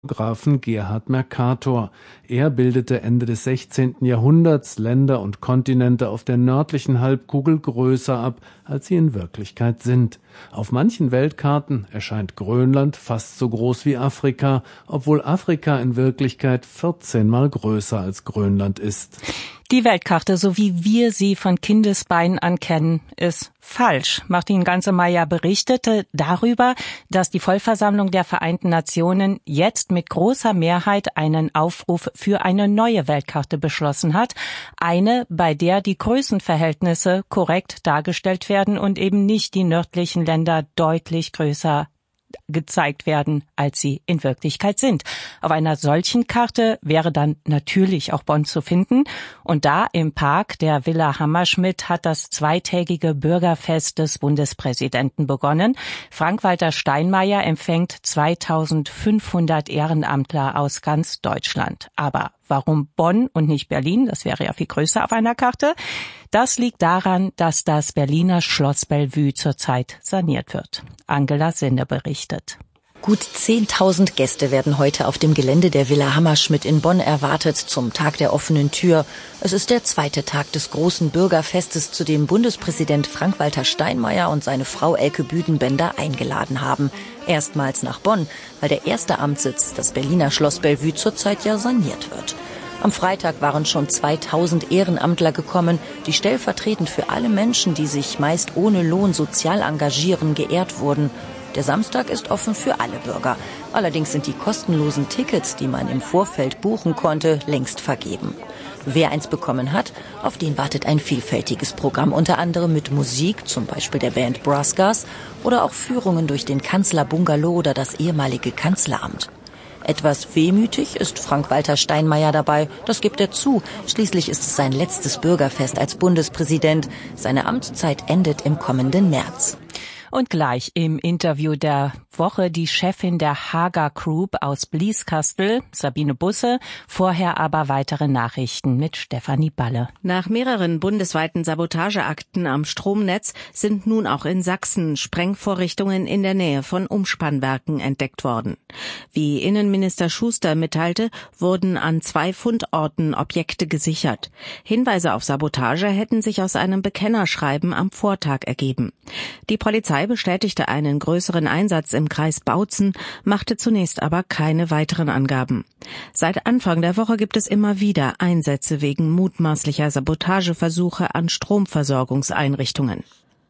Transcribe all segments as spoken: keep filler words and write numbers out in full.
Geographen Gerhard Mercator. Er bildete Ende des sechzehnten Jahrhunderts Länder und Kontinente auf der nördlichen Halbkugel größer ab, als sie in Wirklichkeit sind. Auf manchen Weltkarten erscheint Grönland fast so groß wie Afrika, obwohl Afrika in Wirklichkeit vierzehn Mal größer als Grönland ist. Die Weltkarte, so wie wir sie von Kindesbeinen an kennen, ist falsch. Martin Gansemeyer berichtete darüber, dass die Vollversammlung der Vereinten Nationen jetzt mit großer Mehrheit einen Aufruf für eine neue Weltkarte beschlossen hat. Eine, bei der die Größenverhältnisse korrekt dargestellt werden und eben nicht die nördlichen Länder deutlich größer gezeigt werden, als sie in Wirklichkeit sind. Auf einer solchen Karte wäre dann natürlich auch Bonn zu finden. Und da im Park der Villa Hammerschmidt hat das zweitägige Bürgerfest des Bundespräsidenten begonnen. Frank-Walter Steinmeier empfängt zweitausendfünfhundert Ehrenamtler aus ganz Deutschland. Aber warum Bonn und nicht Berlin? Das wäre ja viel größer auf einer Karte. Das liegt daran, dass das Berliner Schloss Bellevue zurzeit saniert wird. Angela Sinne berichtet. Gut zehntausend Gäste werden heute auf dem Gelände der Villa Hammerschmidt in Bonn erwartet zum Tag der offenen Tür. Es ist der zweite Tag des großen Bürgerfestes, zu dem Bundespräsident Frank-Walter Steinmeier und seine Frau Elke Büdenbender eingeladen haben. Erstmals nach Bonn, weil der erste Amtssitz, das Berliner Schloss Bellevue, zurzeit ja saniert wird. Am Freitag waren schon zweitausend Ehrenamtler gekommen, die stellvertretend für alle Menschen, die sich meist ohne Lohn sozial engagieren, geehrt wurden. Der Samstag ist offen für alle Bürger. Allerdings sind die kostenlosen Tickets, die man im Vorfeld buchen konnte, längst vergeben. Wer eins bekommen hat, auf den wartet ein vielfältiges Programm, unter anderem mit Musik, zum Beispiel der Band Brassgas, oder auch Führungen durch den Kanzlerbungalow oder das ehemalige Kanzleramt. Etwas wehmütig ist Frank-Walter Steinmeier dabei, das gibt er zu. Schließlich ist es sein letztes Bürgerfest als Bundespräsident. Seine Amtszeit endet im kommenden März. Und gleich im Interview der Woche die Chefin der Haga Group aus Blieskastel, Sabine Busse. Vorher aber weitere Nachrichten mit Stefanie Balle. Nach mehreren bundesweiten Sabotageakten am Stromnetz sind nun auch in Sachsen Sprengvorrichtungen in der Nähe von Umspannwerken entdeckt worden. Wie Innenminister Schuster mitteilte, wurden an zwei Fundorten Objekte gesichert. Hinweise auf Sabotage hätten sich aus einem Bekennerschreiben am Vortag ergeben. Die Polizei bestätigte einen größeren Einsatz im Kreis Bautzen, machte zunächst aber keine weiteren Angaben. Seit Anfang der Woche gibt es immer wieder Einsätze wegen mutmaßlicher Sabotageversuche an Stromversorgungseinrichtungen.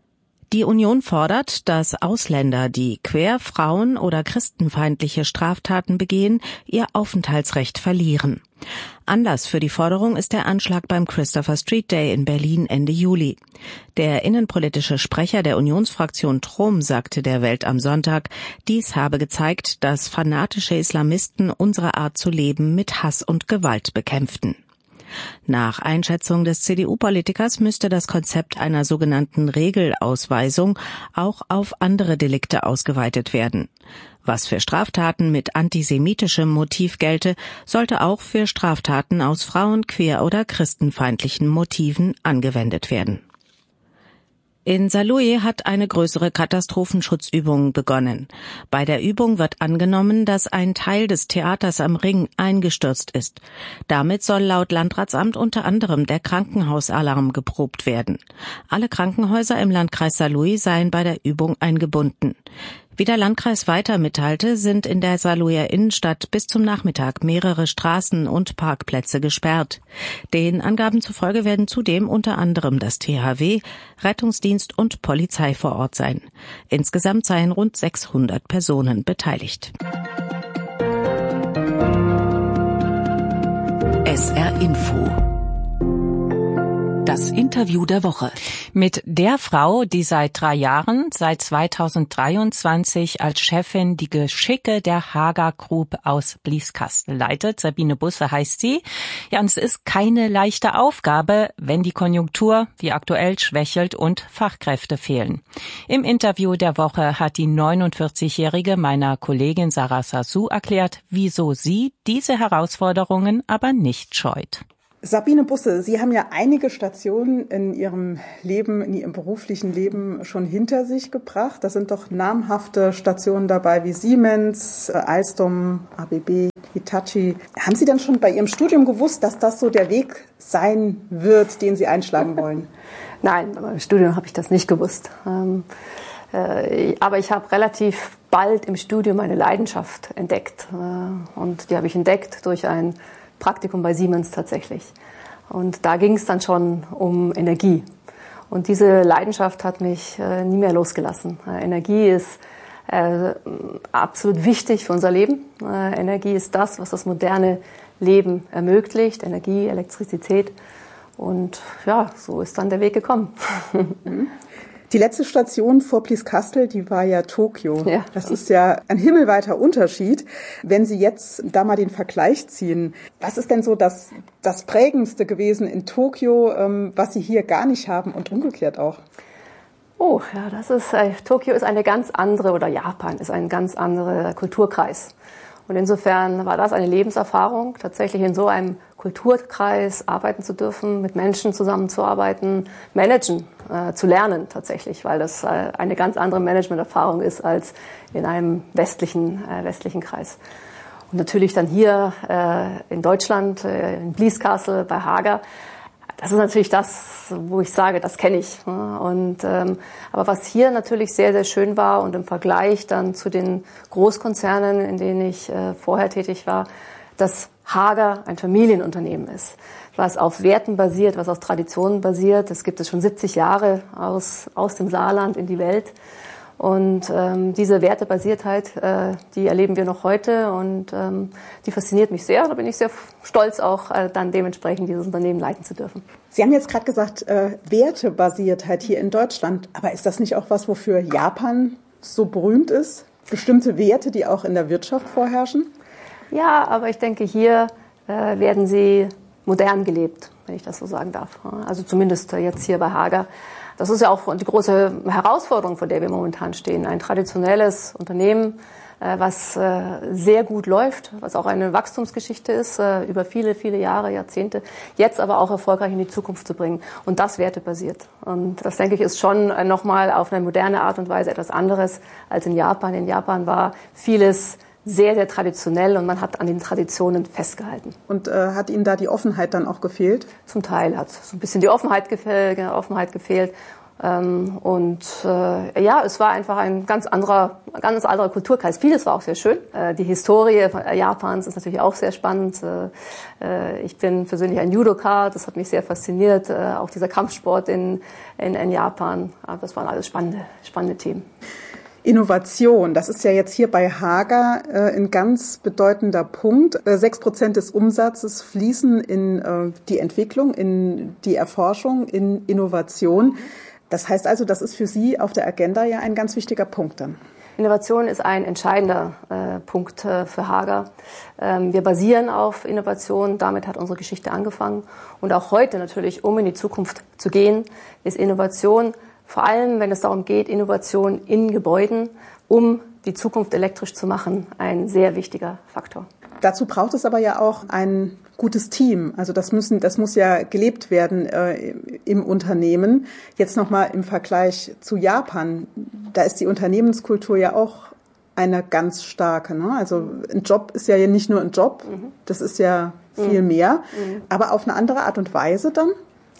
Die Union fordert, dass Ausländer, die quer-, frauen- oder christenfeindliche Straftaten begehen, ihr Aufenthaltsrecht verlieren. Anlass für die Forderung ist der Anschlag beim Christopher Street Day in Berlin Ende Juli. Der innenpolitische Sprecher der Unionsfraktion Trom sagte der Welt am Sonntag, dies habe gezeigt, dass fanatische Islamisten unsere Art zu leben mit Hass und Gewalt bekämpften. Nach Einschätzung des C D U-Politikers müsste das Konzept einer sogenannten Regelausweisung auch auf andere Delikte ausgeweitet werden. Was für Straftaten mit antisemitischem Motiv gelte, sollte auch für Straftaten aus frauen-, queer- oder christenfeindlichen Motiven angewendet werden. In Saarlouis hat eine größere Katastrophenschutzübung begonnen. Bei der Übung wird angenommen, dass ein Teil des Theaters am Ring eingestürzt ist. Damit soll laut Landratsamt unter anderem der Krankenhausalarm geprobt werden. Alle Krankenhäuser im Landkreis Saarlouis seien bei der Übung eingebunden. Wie der Landkreis weiter mitteilte, sind in der Saarlouier Innenstadt bis zum Nachmittag mehrere Straßen und Parkplätze gesperrt. Den Angaben zufolge werden zudem unter anderem das T H W, Rettungsdienst und Polizei vor Ort sein. Insgesamt seien rund sechshundert Personen beteiligt. S R Info. Das Interview der Woche. Mit der Frau, die seit drei Jahren, seit zweitausenddreiundzwanzig als Chefin die Geschicke der Haga Group aus Blieskastel leitet. Sabine Busse heißt sie. Ja, und es ist keine leichte Aufgabe, wenn die Konjunktur wie aktuell schwächelt und Fachkräfte fehlen. Im Interview der Woche hat die neunundvierzigjährige meiner Kollegin Sarah Sassou erklärt, wieso sie diese Herausforderungen aber nicht scheut. Sabine Busse, Sie haben ja einige Stationen in Ihrem Leben, in Ihrem beruflichen Leben schon hinter sich gebracht. Da sind doch namhafte Stationen dabei wie Siemens, Alstom, A B B, Hitachi. Haben Sie denn schon bei Ihrem Studium gewusst, dass das so der Weg sein wird, den Sie einschlagen wollen? Nein, beim Studium habe ich das nicht gewusst. Ähm, äh, aber ich habe relativ bald im Studium eine Leidenschaft entdeckt. Äh, und die habe ich entdeckt durch ein Praktikum bei Siemens tatsächlich. Und da ging es dann schon um Energie. Und diese Leidenschaft hat mich äh, nie mehr losgelassen. Äh, Energie ist äh, absolut wichtig für unser Leben. Äh, Energie ist das, was das moderne Leben ermöglicht. Energie, Elektrizität. Und ja, so ist dann der Weg gekommen. Die letzte Station vor Plieskastel, die war ja Tokio. Ja. Das ist ja ein himmelweiter Unterschied. Wenn Sie jetzt da mal den Vergleich ziehen, was ist denn so das, das Prägendste gewesen in Tokio, ähm, was Sie hier gar nicht haben und umgekehrt auch? Oh, ja, das ist, äh, Tokio ist eine ganz andere, oder Japan ist ein ganz anderer Kulturkreis. Und insofern war das eine Lebenserfahrung, tatsächlich in so einem Kulturkreis arbeiten zu dürfen, mit Menschen zusammenzuarbeiten, managen äh, zu lernen tatsächlich, weil das äh, eine ganz andere Managementerfahrung ist als in einem westlichen, äh, westlichen Kreis. Und natürlich dann hier äh, in Deutschland, äh, in Plieskastel bei Hager. Das ist natürlich das, wo ich sage, das kenne ich. Und, ähm, aber was hier natürlich sehr, sehr schön war und im Vergleich dann zu den Großkonzernen, in denen ich äh, vorher tätig war, dass Hager ein Familienunternehmen ist, was auf Werten basiert, was auf Traditionen basiert. Das gibt es schon siebzig Jahre aus, aus dem Saarland in die Welt. Und ähm, diese Wertebasiertheit, äh, die erleben wir noch heute und ähm, die fasziniert mich sehr. Da bin ich sehr stolz, auch äh, dann dementsprechend dieses Unternehmen leiten zu dürfen. Sie haben jetzt gerade gesagt, äh, Wertebasiertheit hier in Deutschland. Aber ist das nicht auch was, wofür Japan so berühmt ist? Bestimmte Werte, die auch in der Wirtschaft vorherrschen? Ja, aber ich denke, hier äh, werden sie modern gelebt, wenn ich das so sagen darf. Also zumindest jetzt hier bei Hager. Das ist ja auch die große Herausforderung, vor der wir momentan stehen. Ein traditionelles Unternehmen, was sehr gut läuft, was auch eine Wachstumsgeschichte ist, über viele, viele Jahre, Jahrzehnte, jetzt aber auch erfolgreich in die Zukunft zu bringen. Und das wertebasiert. Und das, denke ich, ist schon nochmal auf eine moderne Art und Weise etwas anderes als in Japan. In Japan war vieles sehr, sehr traditionell und man hat an den Traditionen festgehalten. Und äh, hat Ihnen da die Offenheit dann auch gefehlt? Zum Teil hat so ein bisschen die Offenheit, gefehl, Offenheit gefehlt. Ähm, und äh, ja, es war einfach ein ganz anderer, ganz anderer Kulturkreis. Vieles war auch sehr schön. Äh, die Historie Japans ist natürlich auch sehr spannend. Äh, ich bin persönlich ein Judoka, das hat mich sehr fasziniert. Äh, auch dieser Kampfsport in, in, in Japan, aber das waren alles spannende, spannende Themen. Innovation, das ist ja jetzt hier bei Hager äh, ein ganz bedeutender Punkt. Sechs Prozent des Umsatzes fließen in äh, die Entwicklung, in die Erforschung, in Innovation. Das heißt also, das ist für Sie auf der Agenda ja ein ganz wichtiger Punkt dann. Innovation ist ein entscheidender äh, Punkt äh, für Hager. Ähm, wir basieren auf Innovation, damit hat unsere Geschichte angefangen. Und auch heute natürlich, um in die Zukunft zu gehen, ist Innovation, vor allem wenn es darum geht, Innovation in Gebäuden, um die Zukunft elektrisch zu machen, ein sehr wichtiger Faktor. Dazu braucht es aber ja auch ein gutes Team. Also das müssen, das muss ja gelebt werden äh, im Unternehmen. Jetzt nochmal im Vergleich zu Japan. Da ist die Unternehmenskultur ja auch eine ganz starke. Ne? Also ein Job ist ja nicht nur ein Job, mhm. das ist ja viel mhm. mehr, mhm. aber auf eine andere Art und Weise dann?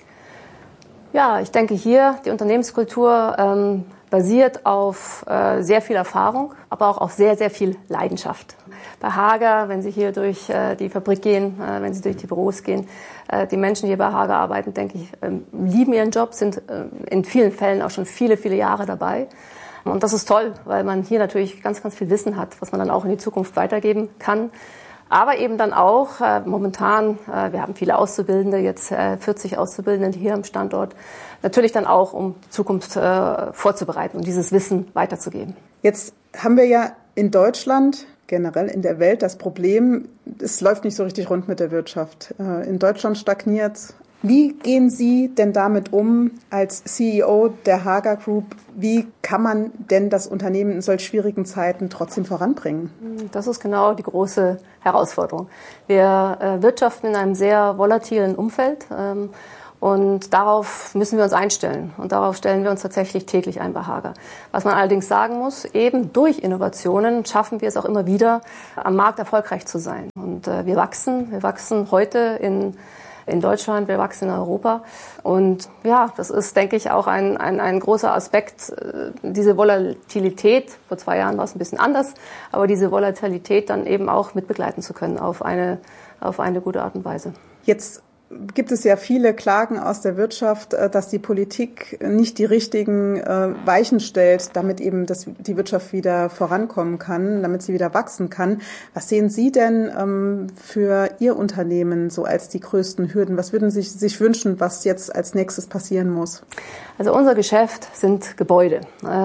Ja, ich denke hier, die Unternehmenskultur ähm, basiert auf äh, sehr viel Erfahrung, aber auch auf sehr, sehr viel Leidenschaft. Bei Hager, wenn Sie hier durch äh, die Fabrik gehen, äh, wenn Sie durch die Büros gehen, äh, die Menschen, die hier bei Hager arbeiten, denke ich, ähm, lieben ihren Job, sind äh, in vielen Fällen auch schon viele, viele Jahre dabei. Und das ist toll, weil man hier natürlich ganz, ganz viel Wissen hat, was man dann auch in die Zukunft weitergeben kann. Aber eben dann auch äh, momentan, äh, wir haben viele Auszubildende, jetzt äh, vierzig Auszubildende hier am Standort, natürlich dann auch, um die Zukunft äh, vorzubereiten und dieses Wissen weiterzugeben. Jetzt haben wir ja in Deutschland, generell in der Welt, das Problem, es läuft nicht so richtig rund mit der Wirtschaft. Äh, in Deutschland stagniert, Wie gehen Sie denn damit um als C E O der Hager Group? Wie kann man denn das Unternehmen in solch schwierigen Zeiten trotzdem voranbringen? Das ist genau die große Herausforderung. Wir äh, wirtschaften in einem sehr volatilen Umfeld ähm, und darauf müssen wir uns einstellen. Und darauf stellen wir uns tatsächlich täglich ein bei Hager. Was man allerdings sagen muss, eben durch Innovationen schaffen wir es auch immer wieder, am Markt erfolgreich zu sein. Und äh, wir wachsen, wir wachsen heute in in Deutschland, wir wachsen in Europa. Und ja, das ist, denke ich, auch ein, ein, ein großer Aspekt, diese Volatilität. Vor zwei Jahren war es ein bisschen anders, aber diese Volatilität dann eben auch mit begleiten zu können auf eine, auf eine gute Art und Weise. Jetzt gibt es ja viele Klagen aus der Wirtschaft, dass die Politik nicht die richtigen Weichen stellt, damit eben das, die Wirtschaft wieder vorankommen kann, damit sie wieder wachsen kann. Was sehen Sie denn für Ihr Unternehmen so als die größten Hürden? Was würden Sie sich wünschen, was jetzt als nächstes passieren muss? Also unser Geschäft sind Gebäude.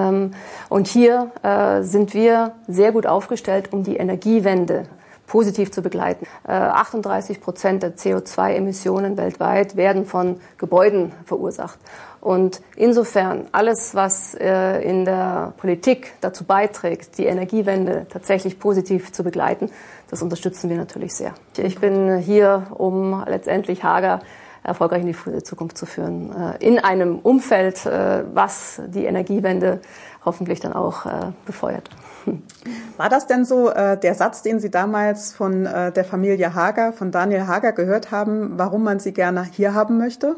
Und hier sind wir sehr gut aufgestellt, um die Energiewende positiv zu begleiten. Äh, achtunddreißig Prozent der C O zwei Emissionen weltweit werden von Gebäuden verursacht. Und insofern alles, was äh, in der Politik dazu beiträgt, die Energiewende tatsächlich positiv zu begleiten, das unterstützen wir natürlich sehr. Ich bin hier, um letztendlich Hager erfolgreich in die Zukunft zu führen, äh, in einem Umfeld, äh, was die Energiewende hoffentlich dann auch äh, befeuert. War das denn so äh, der Satz, den Sie damals von äh, der Familie Hager, von Daniel Hager gehört haben, warum man Sie gerne hier haben möchte?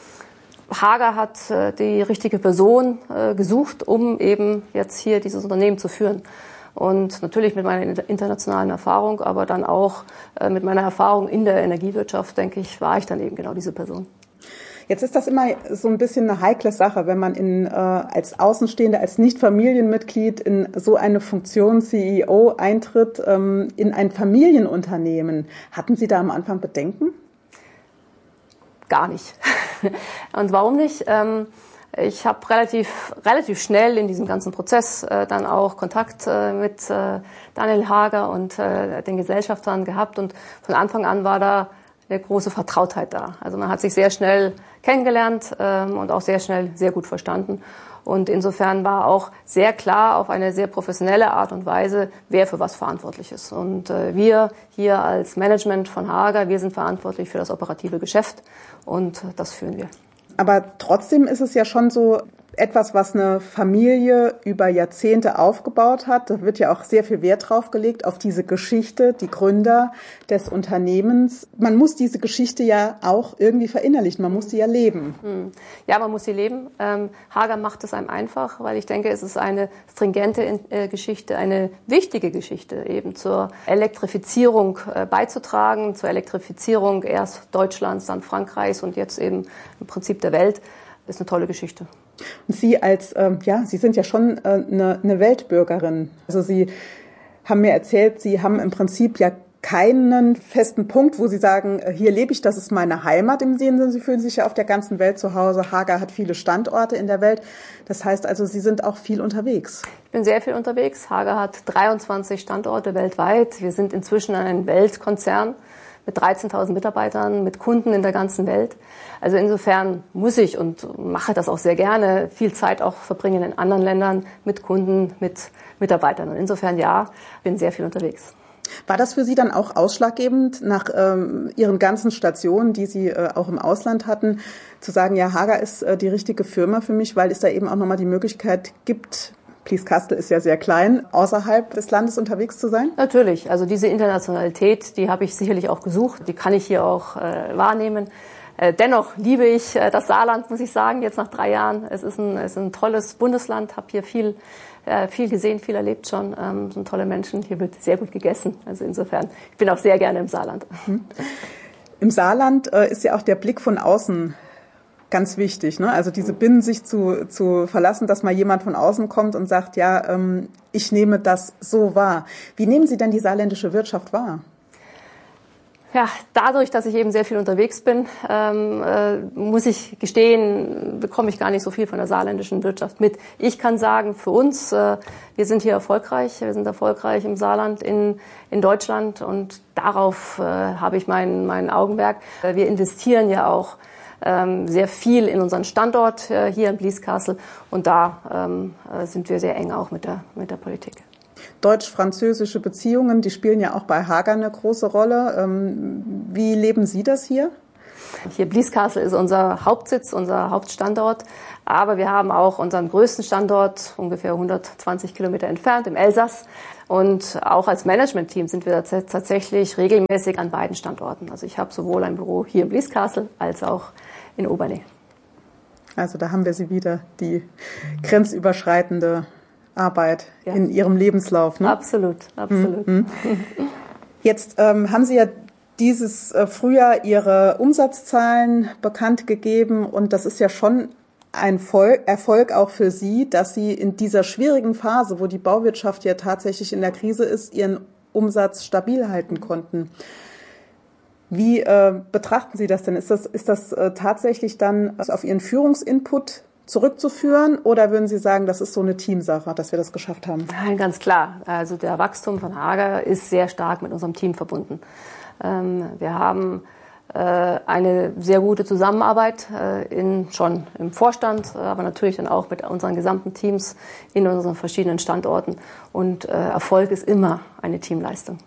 Hager hat äh, die richtige Person äh, gesucht, um eben jetzt hier dieses Unternehmen zu führen. Und natürlich mit meiner internationalen Erfahrung, aber dann auch äh, mit meiner Erfahrung in der Energiewirtschaft, denke ich, war ich dann eben genau diese Person. Jetzt ist das immer so ein bisschen eine heikle Sache, wenn man in, äh, als Außenstehender, als Nicht-Familienmitglied in so eine Funktion C E O eintritt, ähm, in ein Familienunternehmen. Hatten Sie da am Anfang Bedenken? Gar nicht. Und warum nicht? Ähm, ich habe relativ, relativ schnell in diesem ganzen Prozess äh, dann auch Kontakt äh, mit äh, Daniel Hager und äh, den Gesellschaftern gehabt. Und von Anfang an war da eine große Vertrautheit da. Also man hat sich sehr schnell kennengelernt ähm, und auch sehr schnell sehr gut verstanden. Und insofern war auch sehr klar auf eine sehr professionelle Art und Weise, wer für was verantwortlich ist. Und äh, wir hier als Management von Hager, wir sind verantwortlich für das operative Geschäft und das führen wir. Aber trotzdem ist es ja schon so etwas, was eine Familie über Jahrzehnte aufgebaut hat. Da wird ja auch sehr viel Wert drauf gelegt, auf diese Geschichte, die Gründer des Unternehmens. Man muss diese Geschichte ja auch irgendwie verinnerlichen, man muss sie ja leben. Ja, man muss sie leben. Ähm, Hager macht es einem einfach, weil ich denke, es ist eine stringente äh, Geschichte, eine wichtige Geschichte, eben zur Elektrifizierung äh, beizutragen, zur Elektrifizierung erst Deutschlands, dann Frankreichs und jetzt eben im Prinzip der Welt. Ist eine tolle Geschichte. Und Sie als, ähm, ja, Sie sind ja schon äh, eine, eine Weltbürgerin. Also Sie haben mir erzählt, Sie haben im Prinzip ja keinen festen Punkt, wo Sie sagen, hier lebe ich, das ist meine Heimat im Sinne. Sie fühlen sich ja auf der ganzen Welt zu Hause. Hager hat viele Standorte in der Welt. Das heißt also, Sie sind auch viel unterwegs. Ich bin sehr viel unterwegs. Hager hat dreiundzwanzig Standorte weltweit. Wir sind inzwischen ein Weltkonzern mit dreizehntausend Mitarbeitern, mit Kunden in der ganzen Welt. Also insofern muss ich und mache das auch sehr gerne, viel Zeit auch verbringen in anderen Ländern mit Kunden, mit Mitarbeitern. Und insofern ja, bin sehr viel unterwegs. War das für Sie dann auch ausschlaggebend, nach ähm, Ihren ganzen Stationen, die Sie äh, auch im Ausland hatten, zu sagen, ja, Hager ist äh, die richtige Firma für mich, weil es da eben auch nochmal die Möglichkeit gibt, Blieskastel ist ja sehr klein, außerhalb des Landes unterwegs zu sein? Natürlich, also diese Internationalität, die habe ich sicherlich auch gesucht, die kann ich hier auch äh, wahrnehmen. Äh, dennoch liebe ich äh, das Saarland, muss ich sagen, jetzt nach drei Jahren. Es ist ein, es ist ein tolles Bundesland, habe hier viel, äh, viel gesehen, viel erlebt schon. Ähm, sind tolle Menschen, hier wird sehr gut gegessen. Also insofern, ich bin auch sehr gerne im Saarland. Mhm. Im Saarland äh, ist ja auch der Blick von außen ganz wichtig, ne? Also diese Binnensicht zu, zu verlassen, dass mal jemand von außen kommt und sagt, ja, ähm, ich nehme das so wahr. Wie nehmen Sie denn die saarländische Wirtschaft wahr? Ja, dadurch, dass ich eben sehr viel unterwegs bin, ähm, äh, muss ich gestehen, bekomme ich gar nicht so viel von der saarländischen Wirtschaft mit. Ich kann sagen, für uns, äh, wir sind hier erfolgreich, wir sind erfolgreich im Saarland, in, in Deutschland und darauf äh, habe ich mein, mein Augenmerk. Wir investieren ja auch ähm, sehr viel in unseren Standort äh, hier in Blieskastel. Und da ähm, sind wir sehr eng auch mit der, mit der Politik. Deutsch-französische Beziehungen, die spielen ja auch bei Hager eine große Rolle. Ähm, wie leben Sie das hier? Hier Blieskastel ist unser Hauptsitz, unser Hauptstandort. Aber wir haben auch unseren größten Standort, ungefähr hundertzwanzig Kilometer entfernt, im Elsass. Und auch als Management-Team sind wir tatsächlich regelmäßig an beiden Standorten. Also ich habe sowohl ein Büro hier in Blieskastel als auch in Obernäe. Also da haben wir sie wieder, die grenzüberschreitende Arbeit ja. in Ihrem Lebenslauf. Ne? Absolut, absolut. Mhm. Jetzt ähm, haben Sie ja dieses äh, Frühjahr Ihre Umsatzzahlen bekannt gegeben und das ist ja schon ein Vol- Erfolg auch für Sie, dass Sie in dieser schwierigen Phase, wo die Bauwirtschaft ja tatsächlich in der Krise ist, Ihren Umsatz stabil halten konnten. Wie äh, betrachten Sie das denn? Ist das, ist das äh, tatsächlich dann auf Ihren Führungsinput zurückzuführen oder würden Sie sagen, das ist so eine Teamsache, dass wir das geschafft haben? Nein, ganz klar. Also der Wachstum von Hager ist sehr stark mit unserem Team verbunden. Ähm, wir haben äh, eine sehr gute Zusammenarbeit äh, in, schon im Vorstand, aber natürlich dann auch mit unseren gesamten Teams in unseren verschiedenen Standorten. Und äh, Erfolg ist immer eine Teamleistung.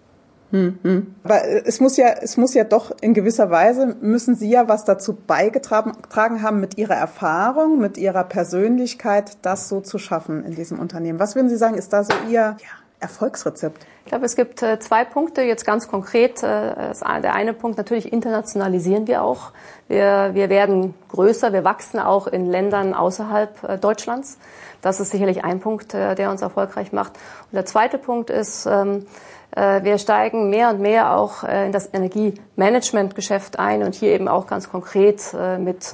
Hm, hm. Aber es muss ja, es muss ja doch in gewisser Weise, müssen Sie ja was dazu beigetragen haben mit Ihrer Erfahrung, mit Ihrer Persönlichkeit, das so zu schaffen in diesem Unternehmen. Was würden Sie sagen, ist da so Ihr ja, Erfolgsrezept? Ich glaube, es gibt äh, zwei Punkte, jetzt ganz konkret. Äh, der eine Punkt, natürlich internationalisieren wir auch. Wir, wir werden größer, wir wachsen auch in Ländern außerhalb äh, Deutschlands. Das ist sicherlich ein Punkt, äh, der uns erfolgreich macht. Und der zweite Punkt ist, ähm, wir steigen mehr und mehr auch in das Energiemanagementgeschäft ein und hier eben auch ganz konkret mit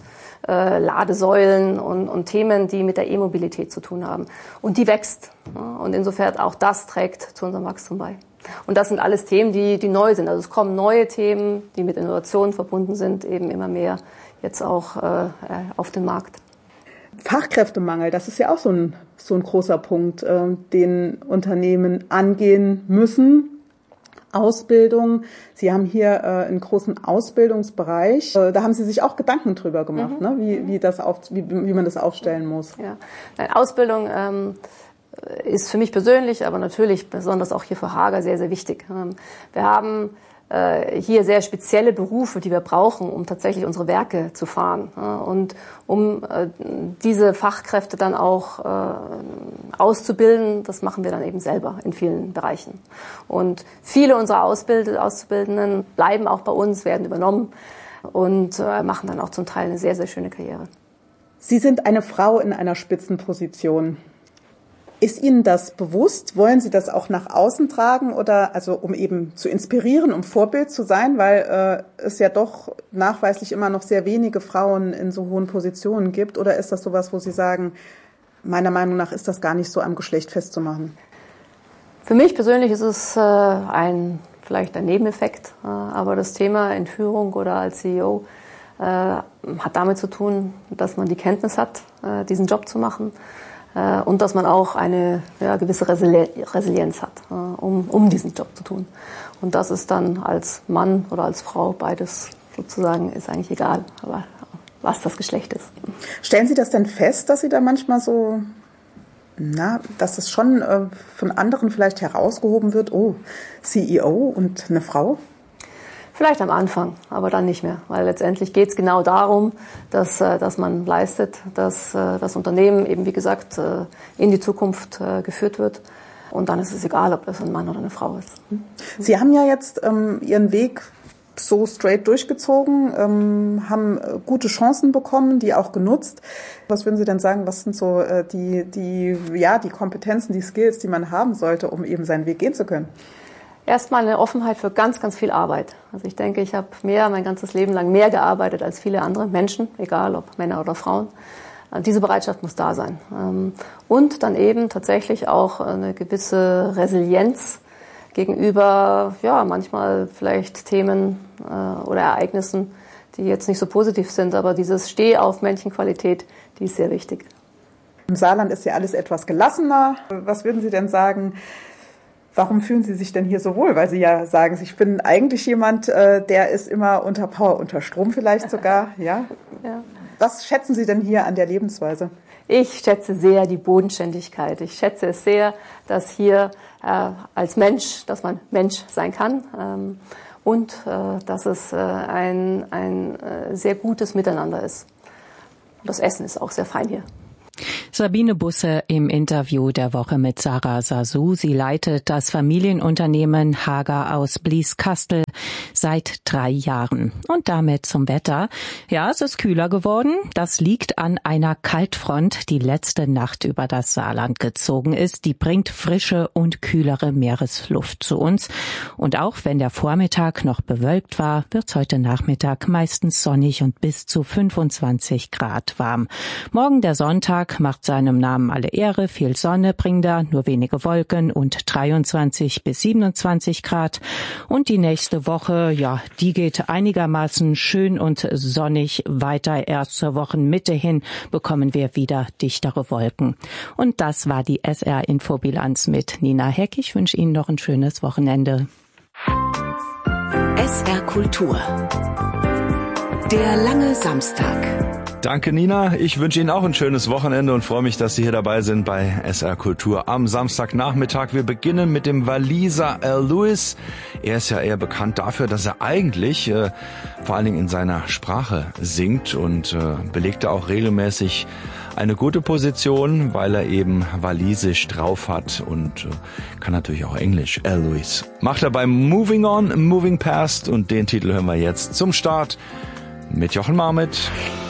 Ladesäulen und, und Themen, die mit der E-Mobilität zu tun haben. Und die wächst. Und insofern auch das trägt zu unserem Wachstum bei. Und das sind alles Themen, die, die neu sind. Also es kommen neue Themen, die mit Innovationen verbunden sind, eben immer mehr jetzt auch äh, auf den Markt. Fachkräftemangel, das ist ja auch so ein, so ein großer Punkt, äh, den Unternehmen angehen müssen. Ausbildung. Sie haben hier äh, einen großen Ausbildungsbereich. Äh, da haben Sie sich auch Gedanken drüber gemacht, mhm. ne? wie, wie, das auf, wie, wie man das aufstellen muss. Ja. Ausbildung ähm, ist für mich persönlich, aber natürlich besonders auch hier für Hager sehr, sehr wichtig. Ähm, wir haben hier sehr spezielle Berufe, die wir brauchen, um tatsächlich unsere Werke zu fahren. Und um diese Fachkräfte dann auch auszubilden, das machen wir dann eben selber in vielen Bereichen. Und viele unserer Auszubildenden bleiben auch bei uns, werden übernommen und machen dann auch zum Teil eine sehr, sehr schöne Karriere. Sie sind eine Frau in einer Spitzenposition. Ist Ihnen das bewusst? Wollen Sie das auch nach außen tragen oder also um eben zu inspirieren, um Vorbild zu sein, weil äh, es ja doch nachweislich immer noch sehr wenige Frauen in so hohen Positionen gibt? Oder ist das sowas, wo Sie sagen, meiner Meinung nach ist das gar nicht so am Geschlecht festzumachen? Für mich persönlich ist es äh, ein vielleicht ein Nebeneffekt, äh, aber das Thema in Führung oder als C E O äh, hat damit zu tun, dass man die Kenntnis hat, äh, diesen Job zu machen. Und dass man auch eine ja, gewisse Resilienz hat, um, um diesen Job zu tun. Und das ist dann als Mann oder als Frau, beides sozusagen, ist eigentlich egal, aber was das Geschlecht ist. Stellen Sie das denn fest, dass Sie da manchmal so, na, dass es schon äh, von anderen vielleicht herausgehoben wird, oh, C E O und eine Frau? Vielleicht am Anfang, aber dann nicht mehr, weil letztendlich geht es genau darum, dass, dass man leistet, dass das Unternehmen eben, wie gesagt, in die Zukunft geführt wird. Und dann ist es egal, ob das ein Mann oder eine Frau ist. Sie haben ja jetzt ähm, Ihren Weg so straight durchgezogen, ähm, haben gute Chancen bekommen, die auch genutzt. Was würden Sie denn sagen, was sind so äh, die, die, ja, die Kompetenzen, die Skills, die man haben sollte, um eben seinen Weg gehen zu können? Erstmal eine Offenheit für ganz, ganz viel Arbeit. Also ich denke, ich habe mehr, mein ganzes Leben lang mehr gearbeitet als viele andere Menschen, egal ob Männer oder Frauen. Diese Bereitschaft muss da sein. Und dann eben tatsächlich auch eine gewisse Resilienz gegenüber, ja, manchmal vielleicht Themen oder Ereignissen, die jetzt nicht so positiv sind, aber dieses Steh-auf-Männchen-Qualität, die ist sehr wichtig. Im Saarland ist ja alles etwas gelassener. Was würden Sie denn sagen, Warum fühlen Sie sich denn hier so wohl? Weil Sie ja sagen, ich bin eigentlich jemand, der ist immer unter Power, unter Strom vielleicht sogar. Ja? Ja. Was schätzen Sie denn hier an der Lebensweise? Ich schätze sehr die Bodenständigkeit. Ich schätze es sehr, dass hier äh, als Mensch, dass man Mensch sein kann ähm, und äh, dass es äh, ein, ein äh, sehr gutes Miteinander ist. Und das Essen ist auch sehr fein hier. Sabine Busse im Interview der Woche mit Sarah Sasu. Sie leitet das Familienunternehmen Hager aus Blieskastel seit drei Jahren. Und damit zum Wetter. Ja, es ist kühler geworden. Das liegt an einer Kaltfront, die letzte Nacht über das Saarland gezogen ist. Die bringt frische und kühlere Meeresluft zu uns. Und auch wenn der Vormittag noch bewölkt war, wird es heute Nachmittag meistens sonnig und bis zu fünfundzwanzig Grad warm. Morgen der Sonntag macht seinem Namen alle Ehre. Viel Sonne bringt er, nur wenige Wolken und dreiundzwanzig bis siebenundzwanzig Grad. Und die nächste Woche, ja, die geht einigermaßen schön und sonnig weiter. Erst zur Wochenmitte hin bekommen wir wieder dichtere Wolken. Und das war die S R-Infobilanz mit Nina Heck. Ich wünsche Ihnen noch ein schönes Wochenende. S R Kultur. Der lange Samstag. Danke, Nina. Ich wünsche Ihnen auch ein schönes Wochenende und freue mich, dass Sie hier dabei sind bei S R Kultur am Samstagnachmittag. Wir beginnen mit dem Waliser Al Lewis. Er ist ja eher bekannt dafür, dass er eigentlich äh, vor allen Dingen in seiner Sprache singt und äh, belegte auch regelmäßig eine gute Position, weil er eben Walisisch drauf hat und äh, kann natürlich auch Englisch. Al Lewis macht er beim Moving On, Moving Past und den Titel hören wir jetzt zum Start mit Jochen Marmit.